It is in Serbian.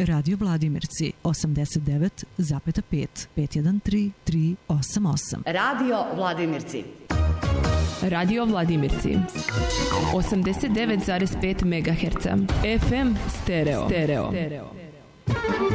Radio Vladimirci 89,5 513 388. Radio Vladimirci. Radio Vladimirci 89,5 MHz FM stereo.